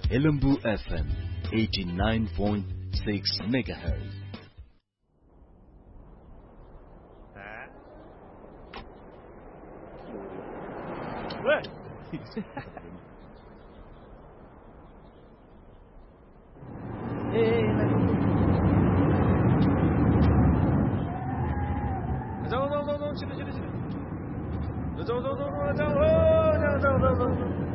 Elambu FM 89.6 MHz. 喂。走，去了。走。